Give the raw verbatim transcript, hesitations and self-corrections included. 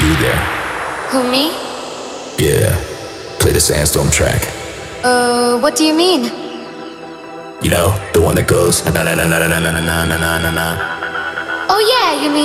you there. Who, me? Yeah, play the Sandstorm track. Uh, what do you mean? You know, the one that goes na na na na na na na na na na na. Oh yeah, you mean